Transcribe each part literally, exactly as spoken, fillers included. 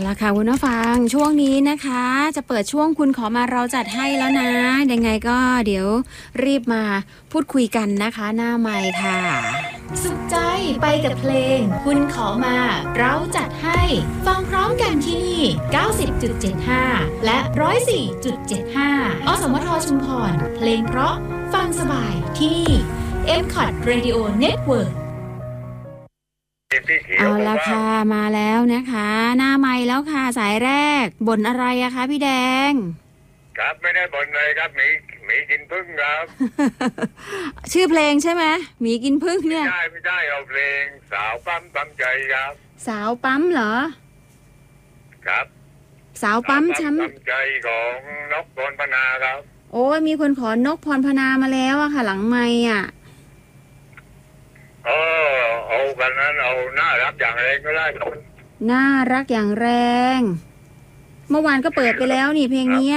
ล่ะค่ะคุณผู้ฟังช่วงนี้นะคะจะเปิดช่วงคุณขอมาเราจัดให้แล้วนะยังไงก็เดี๋ยวรีบมาพูดคุยกันนะคะหน้าไมค์ค่ะสุขใจไปกับเพลงคุณขอมาเราจัดให้ฟังพร้อมกันที่นี่ เก้าสิบจุดเจ็ดห้า และ หนึ่งร้อยสี่จุดเจ็ดห้า อสมทชุมพรเพลงเพราะฟังสบายที่นี่ เอ็ม คอท Radio Networkเอาละค่ะมาแล้วนะคะหน้าไมค์แล้วค่ะสายแรกบ่นอะไรอะคะพี่แดงครับไม่ได้บ่นเลยครับหมีหมีกินผึ้งครับชื่อเพลงใช่ไหมหมีกินผึ้งเนี่ยไม่ได้ไม่ได้เอาเพลงสาวปั๊มปั๊มใจครับสาวปั๊มเหรอครับสาวปั๊มช้ำปั๊มใจของนกพรพนาครับโอ้ยมีคนขอนกพรพนามาแล้วอะค่ะหลังไมค์อะเออเอากันนั้นเอาน่ารักอย่างแรงก็ได้ครับน่ารักอย่างแรงเมื่อวานก็เปิดไปแล้วนี่เพลงนี้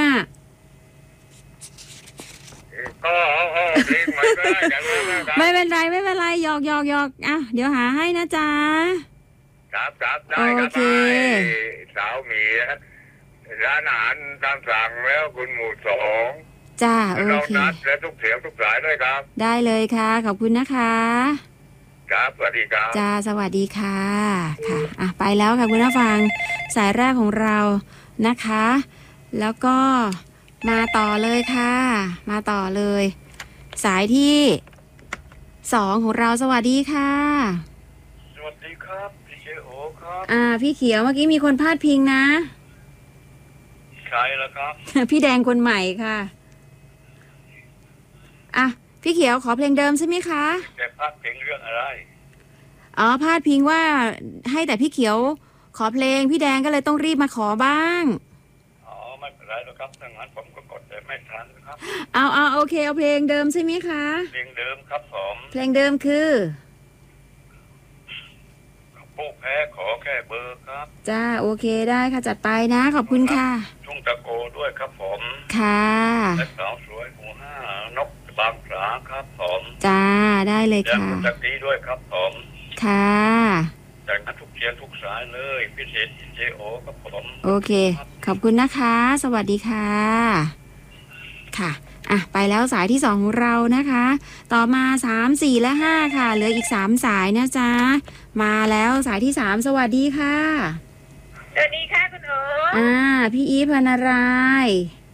ก็เอาเอาเพลงใหม่ก็ได้กันนะครับไม่เป็นไรไม่เป็นไรหยอกหยอกหยอกอ่ะเดี๋ยวหาให้นะจ๊ะครับครับได้ครับไปสาวหมีร้านอาหารตามสั่งแล้วคุณหมู่สองจ้าโอเคเรานัดและทุกเสียงทุกสายด้วยครับได้เลยค่ะขอบคุณนะคะครับสวัสดีครับจ้าสวัสดีค่ะค่ะอ่ะไปแล้วค่ะคุณผู้ฟังสายแรกของเรานะคะแล้วก็มาต่อเลยค่ะมาต่อเลยสายที่สองของเราสวัสดีค่ะสวัสดีครับพี่เจโอครับอ่าพี่เขียวเมื่อกี้มีคนพาดพิงนะใช่แล้วครับพี่แดงคนใหม่ค่ะอ่ะพี่เขียวขอเพลงเดิมใช่ไหมคะแต่พาดพิงเรื่องอะไรอ๋อพาดพิงว่าให้แต่พี่เขียวขอเพลงพี่แดงก็เลยต้องรีบมาขอบ้างอ๋อไม่เป็นไรหรอกครับถ้างั้นผมก็กดแต่ไม่ทันครับเอาเอาโอเคเอาเพลงเดิมใช่ไหมคะเพลงเดิมครับผมเพลงเดิมคือผู้แพ้ขอแค่เบอร์ครับจ้าโอเคได้ค่ะจัดไปนะขอบคุณค่ะทุ่งตะโกด้วยครับผมค่ะและสาวสวยหมู่ห้านกบางสาครับผมจ้าได้เลยค่ะและคุณตะกี้ด้วยครับผมค่ะจากนั้นทุกเชียร์ทุกสายเลยพิเศษเจโอครับผมโอเคขอบคุณนะคะสวัสดีค่ะค่ะอ่ะไปแล้วสายที่สองของเรานะคะต่อมาสาม สี่และห้าค่ะเหลืออีกสามสายนะจ๊ะมาแล้วสายที่สามสวัสดีค่ะสวัสดีค่ะคุณโอ๋อ่าพี่อีฟพนาราย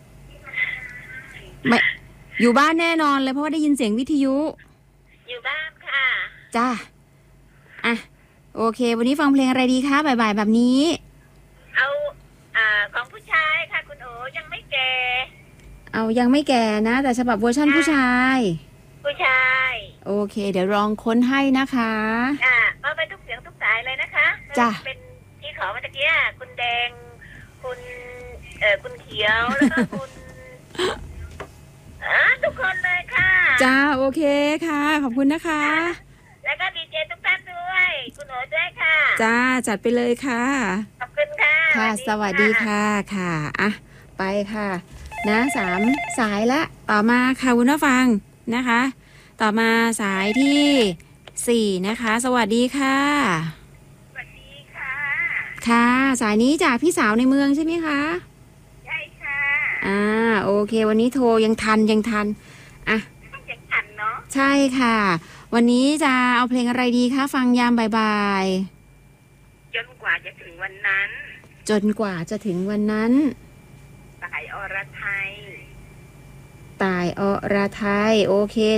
ไม่อยู่บ้านแน่นอนเลยเพราะว่าได้ยินเสียงวิทยุอยู่บ้านค่ะจ้าอ่ะโอเควันนี้ฟังเพลงอะไรดีคะบ่ายๆแบบนี้เอาอ่าของผู้ชายค่ะคุณโอ๋ยังไม่แก่เอายังไม่แก่นะแต่ฉบับเวอร์ชันผู้ชายผู้ชายโอเคเดี๋ยวลองค้นให้นะคะอ่าเอาไปทุกเสียงทุกสายเลยนะคะจ้ะเป็นที่ขอมาตะกี้คุณแดงคุณเอ่อคุณเขียวแล้วก็คุณอ่าทุกคนเลยค่ะจ้าโอเคค่ะขอบคุณนะคะแล้วก็ดีเจทุกท่านด้วยคุณโอ๋ด้วยค่ะจ้าจัดไปเลยค่ะขอบคุณค่ะค่ะสวัสดีค่ะค่ะอ่ะไปค่ะนะสามสายละต่อมาค่ะคุณผู้ฟังนะคะต่อมาสายที่สี่นะคะสวัสดีค่ะสวัสดีค่ะค่ะสายนี้จากพี่สาวในเมืองใช่ไหมคะใช่ค่ะอ่าโอเควันนี้โทรยังทันยังทันอ่ะยังทันเนาะใช่ค่ะวันนี้จะเอาเพลงอะไรดีคะฟังยามบ่ายๆจนกว่าจะถึงวันนั้นจนกว่าจะถึงวันนั้นตายอรไทยตายอรไทยโอเค